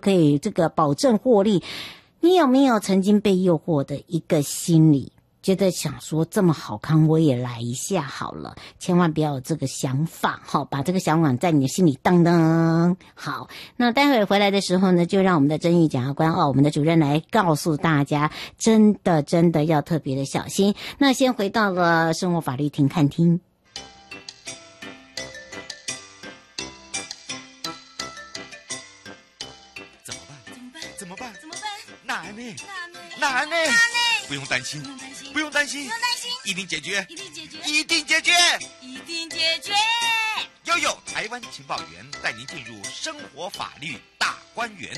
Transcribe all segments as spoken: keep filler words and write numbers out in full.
可以这个保证获利。你有没有曾经被诱惑的一个心理，觉得想说这么好康我也来一下好了？千万不要有这个想法，好，把这个想法在你的心里当当。好，那待会回来的时候呢，就让我们的曾玉检察官哦，我们的主任来告诉大家，真的真的要特别的小心。那先回到了生活法律庭看厅。 怎么办？怎么办？难呢？ 难呢？ 难呢？不用担心，不用担心， 不用担心， 一定解决， 一定解决， 一定解决， 一定解决。 悠悠台湾情报员带您进入生活法律大观园。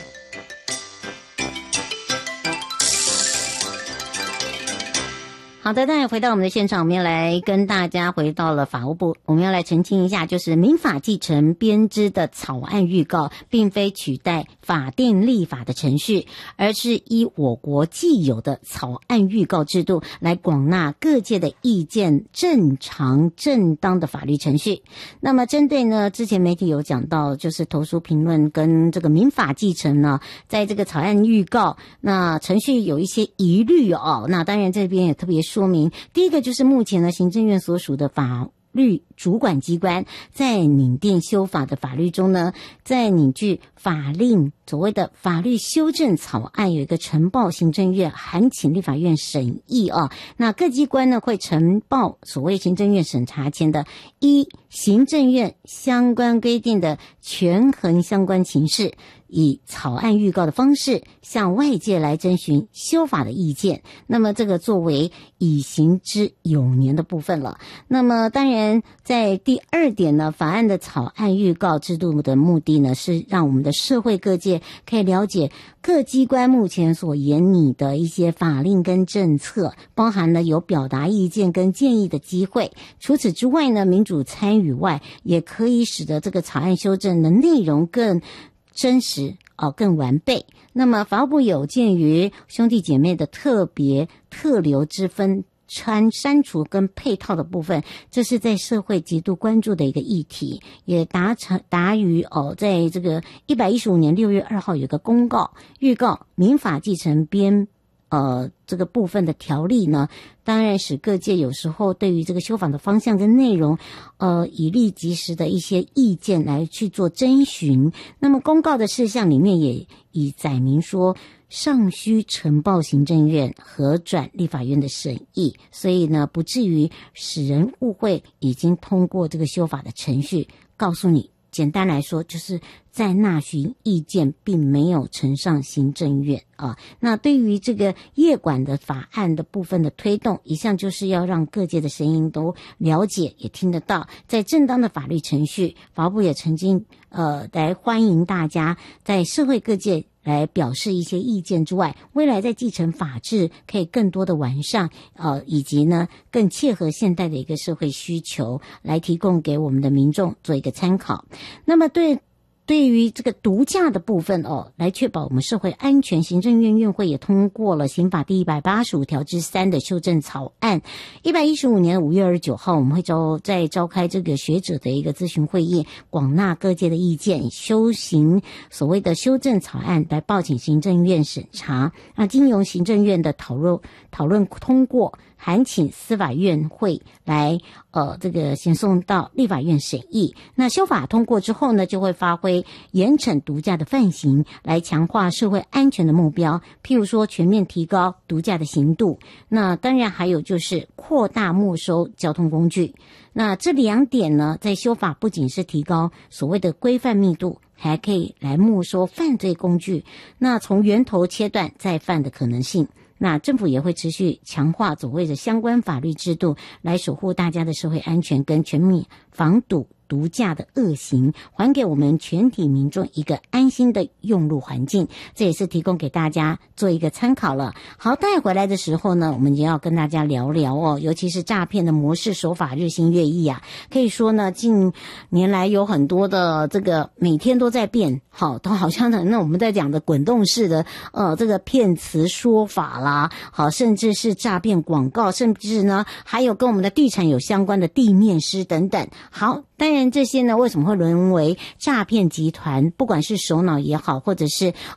好的，当然回到我们的现场，我们要来跟大家回到了法务部，我们要来澄清一下，就是民法继承编织的草案预告，并非取代法定立法的程序，而是依我国既有的草案预告制度来广纳各界的意见，正常正当的法律程序。那么针对呢，之前媒体有讲到，就是投诉评论跟这个民法继承呢，在这个草案预告那程序有一些疑虑哦，那当然这边也特别说明，第一个就是目前呢，行政院所属的法律主管机关在拟定修法的法律中呢，在拟具法令所谓的法律修正草案有一个呈报行政院，函请立法院审议啊。那各机关呢会呈报所谓行政院审查前的依行政院相关规定的权衡相关情势，以草案预告的方式向外界来征询修法的意见。那么这个作为已行之有年的部分了。那么当然在第二点呢，法案的草案预告制度的目的呢，是让我们的社会各界可以了解各机关目前所研拟的一些法令跟政策，包含了有表达意见跟建议的机会。除此之外呢，民主参与外，也可以使得这个草案修正的内容更真实哦，更完备。那么法务部有鉴于兄弟姐妹的特别特留之分删删除跟配套的部分，这是在社会极度关注的一个议题，也达成达于哦，在这个一百一十五年六月二号有一个公告预告民法继承编呃这个部分的条例呢，当然使各界有时候对于这个修法的方向跟内容呃以立即时的一些意见来去做征询。那么公告的事项里面也已载明说，尚需呈报行政院核转立法院的审议，所以呢不至于使人误会已经通过这个修法的程序。告诉你，简单来说就是在纳询意见并没有呈上行政院啊。那对于这个业管的法案的部分的推动，一向就是要让各界的声音都了解也听得到，在正当的法律程序，法务部也曾经呃来欢迎大家在社会各界来表示一些意见之外，未来在继承法制可以更多的完善，呃，以及呢更切合现代的一个社会需求，来提供给我们的民众做一个参考。那么对对于这个毒驾的部分哦，来确保我们社会安全，行政院院会也通过了刑法第一百八十五条之三的修正草案。一百一十五年五月二十九号，我们会召再召开这个学者的一个咨询会议，广纳各界的意见，修行所谓的修正草案来报请行政院审查。那经由行政院的讨论讨论通过，函请司法院会来呃这个先送到立法院审议。那修法通过之后呢，就会发挥严惩毒驾的犯行，来强化社会安全的目标，譬如说全面提高毒驾的刑度。那当然还有就是扩大没收交通工具。那这两点呢，在修法不仅是提高所谓的规范密度，还可以来没收犯罪工具，那从源头切断再犯的可能性。那政府也会持续强化所谓的相关法律制度，来守护大家的社会安全跟全面防堵毒驾的恶行，还给我们全体民众一个安心的用路环境。这也是提供给大家做一个参考了。好，带回来的时候呢，我们也要跟大家聊聊哦，尤其是诈骗的模式手法日新月异啊。可以说呢，近年来有很多的这个每天都在变，好，都好像那我们在讲的滚动式的呃这个骗词说法啦，好，甚至是诈骗广告，甚至呢还有跟我们的地产有相关的地面师等等。好，当然这些呢为什么会沦为诈骗集团，不管是首脑也好，或者是